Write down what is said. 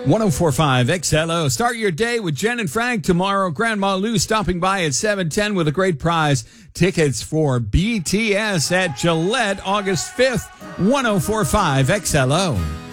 1045 XLO. Start your day with Jen and Frank tomorrow. Grandma Lou stopping by at 7:10 with a great prize. Tickets for BTS at Gillette August 5th. 1045 XLO.